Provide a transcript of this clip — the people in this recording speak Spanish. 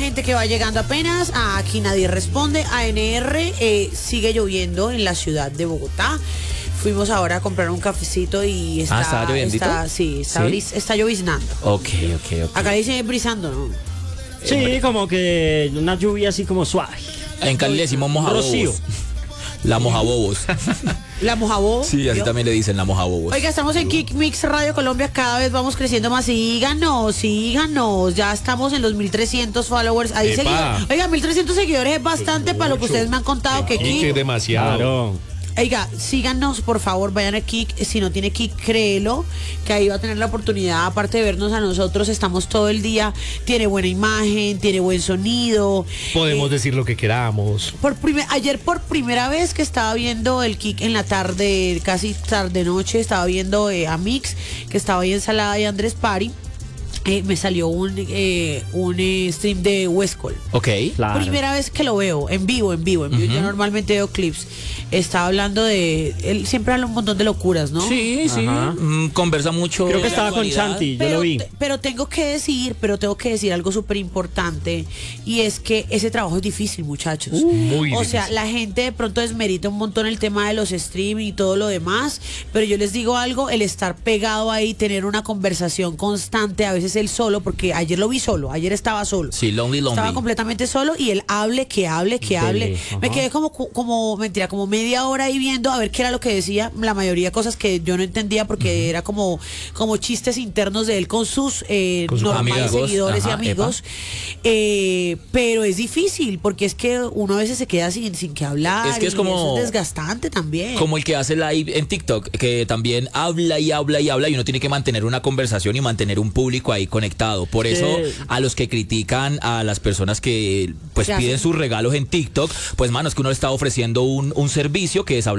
gente que va llegando apenas. Aquí nadie responde. ANR, sigue lloviendo en la ciudad de Bogotá. Fuimos ahora a comprar un cafecito y está... ¿está lloviendito? Está lloviznando. Ok. Acá le dicen brisando, ¿no? Sí, como que una lluvia así como suave. En Cali le decimos mojabobos. Rocío. La mojabobos. La mojabobos. Sí, así también le dicen la mojabobos. Oiga, estamos en Kick Mix Radio Colombia, cada vez vamos creciendo más. Síganos. Ya estamos en los 1300 followers. Ahí seguidores. Oiga, 1300 seguidores es bastante para lo que ustedes me han contado que Kick es demasiado. Claro. Oiga, síganos, por favor, vayan a Kick. Si no tiene Kick, créelo, que ahí va a tener la oportunidad, aparte de vernos a nosotros, estamos todo el día. Tiene buena imagen, tiene buen sonido. Podemos decir lo que queramos. Ayer por primera vez que estaba viendo el Kick en la tarde, casi tarde noche, estaba viendo a Mix, que estaba ahí en Salada y Andrés Pari. Me salió un stream de Westcol. Ok. Claro. Primera vez que lo veo en vivo. Yo normalmente veo clips. Estaba hablando él siempre habla un montón de locuras, ¿no? Sí. Conversa mucho. Creo que de estaba con actualidad. Chanti, yo lo vi. Pero tengo que decir algo súper importante, y es que ese trabajo es difícil, muchachos. Muy O difícil. sea, la gente de pronto desmerita un montón el tema de los streaming y todo lo demás, pero yo les digo algo, el estar pegado ahí, tener una conversación constante, a veces él solo, porque ayer lo vi solo, ayer estaba solo. Sí, lonely. Estaba completamente solo y él hable. Me quedé como media hora ahí viendo a ver qué era lo que decía. La mayoría de cosas que yo no entendía porque era como chistes internos de él con sus normales amigos. seguidores y Ajá, amigos. Pero es difícil porque es que uno a veces se queda sin que hablar. Es que es y como- eso es desgastante también. Como el que hace live en TikTok, que también habla y uno tiene que mantener una conversación y mantener un público ahí conectado. Por eso a los que critican a las personas que pues ¿Qué piden hacen? sus regalos en TikTok, pues mano, es que uno le está ofreciendo un servicio que es hablar